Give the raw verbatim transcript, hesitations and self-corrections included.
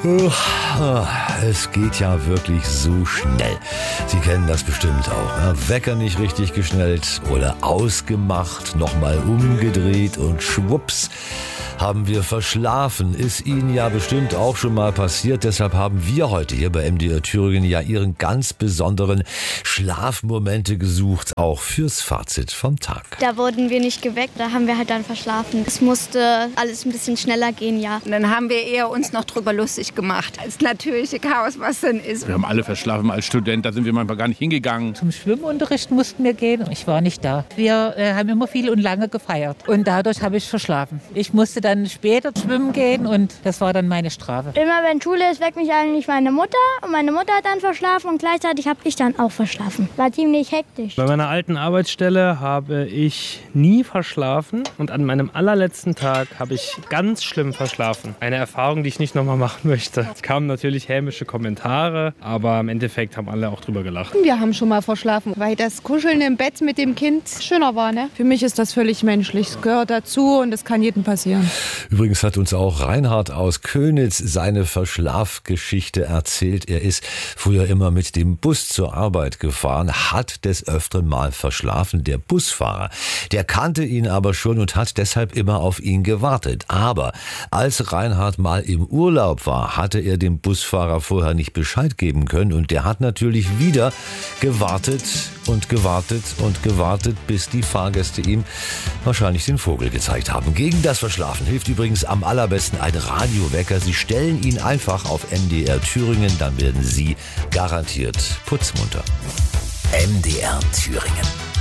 Es geht ja wirklich so schnell. Sie kennen das bestimmt auch. Ne? Wecker nicht richtig geschnellt oder ausgemacht, nochmal umgedreht und schwupps haben wir verschlafen. Ist Ihnen ja bestimmt auch schon mal passiert. Deshalb haben wir heute hier bei M D R Thüringen ja Ihren ganz besonderen Schlafmomente gesucht, auch fürs Fazit vom Tag. Da wurden wir nicht geweckt, da haben wir halt dann verschlafen. Es musste alles ein bisschen schneller gehen, ja. Und dann haben wir eher uns noch drüber lustig gemacht. Das natürliche Chaos, was dann ist. Wir haben alle verschlafen als Student, da sind wir manchmal gar nicht hingegangen. Zum Schwimmunterricht mussten wir gehen. Ich war nicht da. Wir äh, haben immer viel und lange gefeiert. Und dadurch habe ich verschlafen. Ich musste dann später schwimmen gehen und das war dann meine Strafe. Immer wenn Schule ist, weckt mich eigentlich meine Mutter. Und meine Mutter hat dann verschlafen und gleichzeitig habe ich dann auch verschlafen. War ziemlich hektisch. Bei meiner alten Arbeitsstelle habe ich nie verschlafen. Und an meinem allerletzten Tag habe ich ganz schlimm verschlafen. Eine Erfahrung, die ich nicht nochmal machen möchte. Es kamen natürlich hämische Kommentare, aber im Endeffekt haben alle auch drüber gelacht. Wir haben schon mal verschlafen, weil das Kuscheln im Bett mit dem Kind schöner war. Ne? Für mich ist das völlig menschlich. Es gehört dazu und es kann jedem passieren. Übrigens hat uns auch Reinhard aus Könitz seine Verschlafgeschichte erzählt. Er ist früher immer mit dem Bus zur Arbeit gefahren, hat des Öfteren mal verschlafen. Der Busfahrer, der kannte ihn aber schon und hat deshalb immer auf ihn gewartet. Aber als Reinhard mal im Urlaub war, hatte er dem Busfahrer vorher nicht Bescheid geben können und der hat natürlich wieder gewartet und gewartet und gewartet, bis die Fahrgäste ihm wahrscheinlich den Vogel gezeigt haben. Gegen das Verschlafen hilft übrigens am allerbesten ein Radiowecker. Sie stellen ihn einfach auf M D R Thüringen, dann werden Sie garantiert putzmunter. M D R Thüringen.